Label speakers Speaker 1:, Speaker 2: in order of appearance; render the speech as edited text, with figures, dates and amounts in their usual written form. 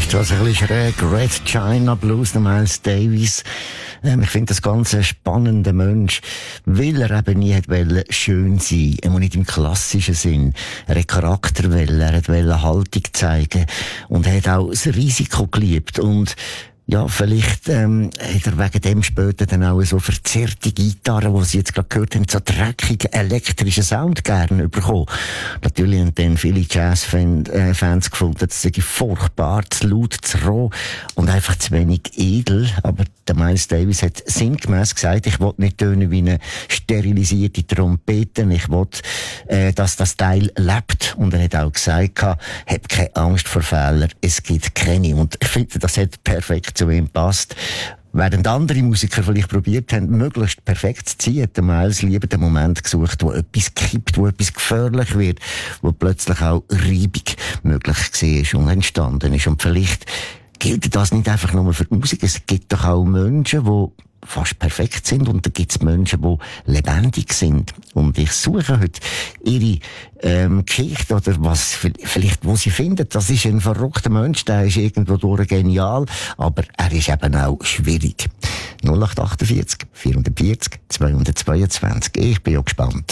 Speaker 1: ist das ein bisschen schräg. Red China Blues, der Miles Davis. Ich finde das ganz ein spannender Mensch, weil er eben nie wollte schön sein. Er muss nicht im klassischen Sinn. Er hat Charakter wollen, er wollte Haltung zeigen. Und er hat auch das Risiko geliebt. Und ja, vielleicht hat er wegen dem später dann auch so verzerrte Gitarren, die Sie jetzt gerade gehört haben, so dreckigen elektrischen Sound gerne bekommen. Natürlich haben dann viele Jazz-Fans gefunden, das sei furchtbar, zu laut, zu roh und einfach zu wenig edel. Aber der Miles Davis hat sinngemäss gesagt, ich will nicht tönen wie eine sterilisierte Trompete, ich will, dass das Teil lebt. Und er hat auch gesagt, hab keine Angst vor Fehlern, es gibt keine. Und ich finde, das hat perfekt zu ihm passt. Während andere Musiker vielleicht probiert haben, möglichst perfekt zu ziehen, hat der Miles lieber den Moment gesucht, wo etwas kippt, wo etwas gefährlich wird, wo plötzlich auch Reibung möglich war und entstanden ist. Und vielleicht gilt das nicht einfach nur für die Musik, es gibt doch auch Menschen, die fast perfekt sind und da gibt es Menschen, die lebendig sind. Und ich suche heute ihre Geschichte oder was vielleicht, wo sie finden, das ist ein verrückter Mensch, der ist irgendwo durch genial, aber er ist eben auch schwierig. 0848 440 222. Ich bin ja gespannt.